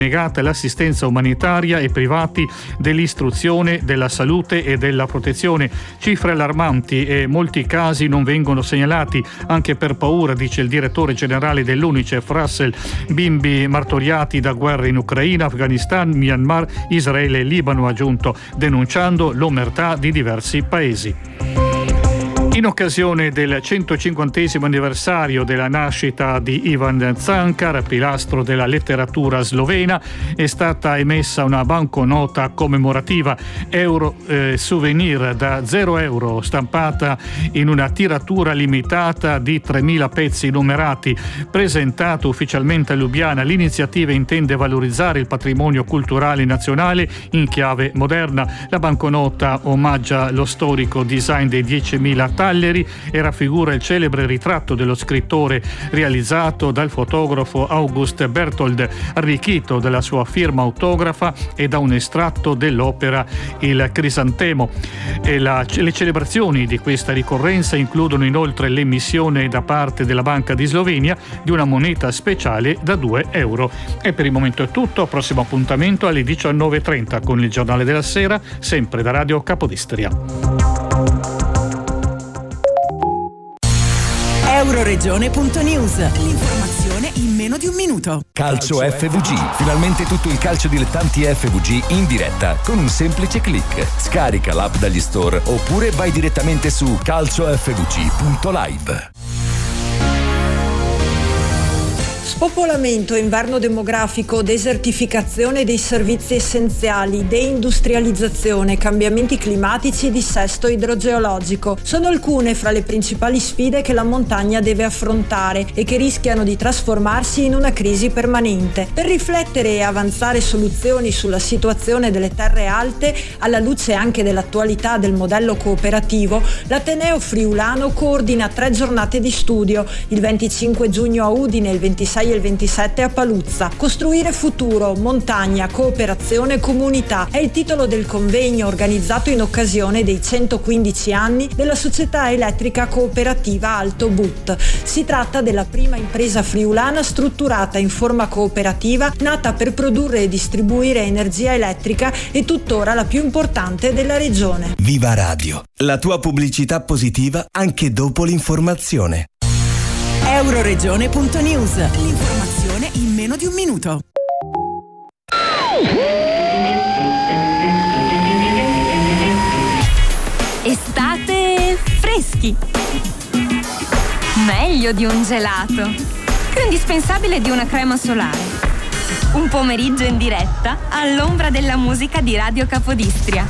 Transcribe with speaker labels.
Speaker 1: negata l'assistenza umanitaria ai privati dell'istruzione, della salute e della protezione. Cifre allarmanti e molti casi non vengono segnalati anche per paura, dice il direttore generale dell'UNICEF Russell. Bimbi martoriati da guerre in Ucraina, Afghanistan, Myanmar, Israele e Libano, ha aggiunto, denunciando l'omertà di diversi paesi. In occasione del 150° anniversario della nascita di Ivan Cankar, pilastro della letteratura slovena, è stata emessa una banconota commemorativa euro souvenir da 0 euro, stampata in una tiratura limitata di 3.000 pezzi numerati. Presentato ufficialmente a Lubiana, l'iniziativa intende valorizzare il patrimonio culturale nazionale in chiave moderna. La banconota omaggia lo storico design dei 10.000 talleri e raffigura il celebre ritratto dello scrittore realizzato dal fotografo August Berthold, arricchito dalla sua firma autografa e da un estratto dell'opera Il Crisantemo. Le celebrazioni di questa ricorrenza includono inoltre l'emissione da parte della Banca di Slovenia di una moneta speciale da 2 euro. E per il momento è tutto, prossimo appuntamento alle 19:30 con il Giornale della Sera, sempre da Radio Capodistria.
Speaker 2: Euroregione.news, l'informazione in meno di un minuto.
Speaker 3: Calcio FVG, finalmente tutto il calcio dilettanti FVG in diretta con un semplice click. Scarica l'app dagli store oppure vai direttamente su calciofvg.live.
Speaker 4: Spopolamento, inverno demografico, desertificazione dei servizi essenziali, deindustrializzazione, cambiamenti climatici e dissesto idrogeologico sono alcune fra le principali sfide che la montagna deve affrontare e che rischiano di trasformarsi in una crisi permanente. Per riflettere e avanzare soluzioni sulla situazione delle terre alte, alla luce anche dell'attualità del modello cooperativo, l'Ateneo Friulano coordina 3 giornate di studio, il 25 giugno a Udine, il 26 e il 27 a Paluzza. Costruire futuro, montagna, cooperazione, comunità è il titolo del convegno organizzato in occasione dei 115 anni della società elettrica cooperativa Alto But. Si tratta della prima impresa friulana strutturata in forma cooperativa, nata per produrre e distribuire energia elettrica e tuttora la più importante della regione.
Speaker 5: Viva Radio, la tua pubblicità positiva anche dopo l'informazione.
Speaker 2: Euroregione.news, l'informazione in meno di un minuto.
Speaker 6: Estate freschi. Meglio di un gelato. Più indispensabile di una crema solare. Un pomeriggio in diretta all'ombra della musica di Radio Capodistria.